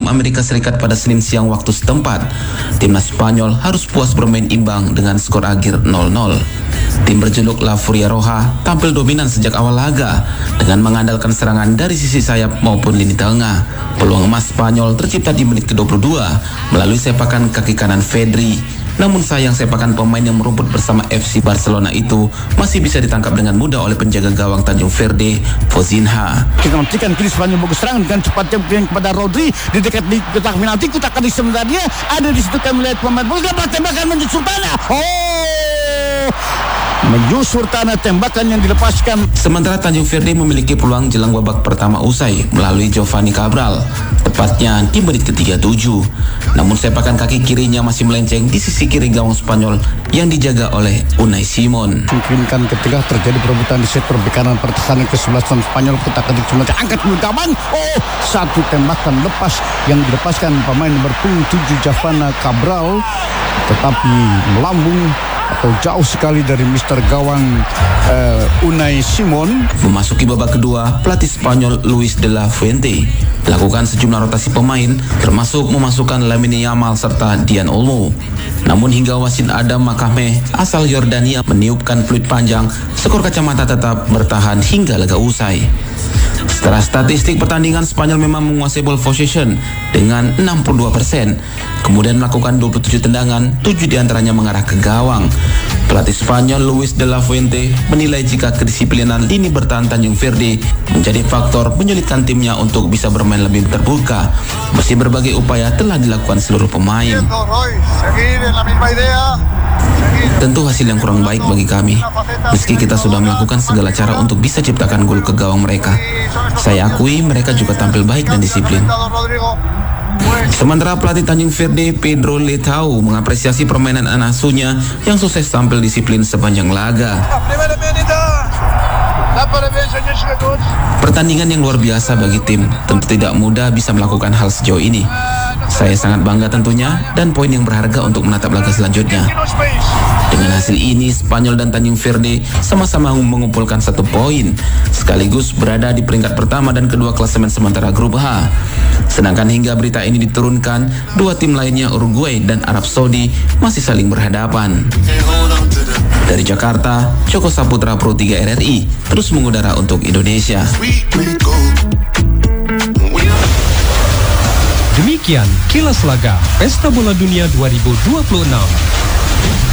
Amerika Serikat pada Senin siang waktu setempat. Timnas Spanyol harus puas bermain imbang dengan skor akhir 0-0. Tim berjuluk La Furia Roja tampil dominan sejak awal laga dengan mengandalkan serangan dari sisi sayap maupun lini tengah. Peluang emas Spanyol tercipta di menit ke-22 melalui sepakan kaki kanan Fedri. Namun sayang sepakan pemain yang merumput bersama FC Barcelona itu masih bisa ditangkap dengan mudah oleh penjaga gawang Tanjung Verde, Fozinha. Kita nantikan kiri Spanyol bagus serangan dengan cepat kepada Rodri di dekat di kotak penalti. Kotak kali sebenarnya ada di situ, kami melihat pemain bola tembakan menyusur tanah. Menyusur tanah tembakan yang dilepaskan. Sementara Tanjung Verde memiliki peluang jelang babak pertama usai melalui Giovanni Cabral, tepatnya di menit ke-37. Namun sepakan kaki kirinya masih melenceng di sisi kiri gawang Spanyol yang dijaga oleh Unai Simon. Mungkinkan ketika terjadi perebutan di sektor bek kanan pertahanan ke-11 Spanyol, kotak ketik sebenarnya angkat menggaman. Satu tembakan lepas yang dilepaskan pemain nomor 7 Giovanni Cabral, tetapi melambung atau jauh sekali dari Mister Gawang Unai Simon. Memasuki babak kedua, pelatih Spanyol Luis de la Fuente melakukan sejumlah rotasi pemain, termasuk memasukkan Lamine Yamal serta Dian Olmo. Namun hingga wasit Adam Makame asal Yordania meniupkan peluit panjang, skor kacamata tetap bertahan hingga laga usai. Setelah statistik pertandingan, Spanyol memang menguasai ball possession dengan 62%. Kemudian melakukan 27 tendangan, 7 diantaranya mengarah ke gawang. Pelatih Spanyol Luis de la Fuente menilai jika kedisiplinan lini bertahan Tanjung Verde menjadi faktor menyulitkan timnya untuk bisa bermain lebih terbuka, meski berbagai upaya telah dilakukan seluruh pemain. Tentu hasil yang kurang baik bagi kami, meski kita sudah melakukan segala cara untuk bisa ciptakan gol ke gawang mereka. Saya akui mereka juga tampil baik dan disiplin. Sementara pelatih Tanjung Verde Pedro Letao mengapresiasi permainan anak asuhnya yang sukses tampil disiplin sepanjang laga. Pertandingan yang luar biasa bagi tim, tentu tidak mudah bisa melakukan hal sejauh ini. Saya sangat bangga tentunya dan poin yang berharga untuk menatap laga selanjutnya. Dengan hasil ini, Spanyol dan Tanjung Verde sama-sama mengumpulkan 1 poin, sekaligus berada di peringkat pertama dan kedua klasemen sementara grup H. Sedangkan hingga berita ini diturunkan, 2 tim lainnya Uruguay dan Arab Saudi masih saling berhadapan. Dari Jakarta, Joko Saputra Pro 3 RRI terus mengudara untuk Indonesia. Demikian kilas laga Pesta Bola Dunia 2026.